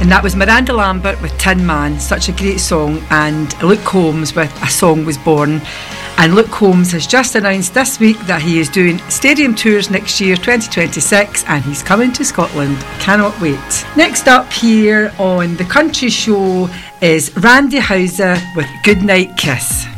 And that was Miranda Lambert with Tin Man, such a great song, and Luke Combs with A Song Was Born. And Luke Combs has just announced this week that he is doing stadium tours next year, 2026, and he's coming to Scotland. Cannot wait. Next up here on The Country Show is Randy Houser with Goodnight Kiss.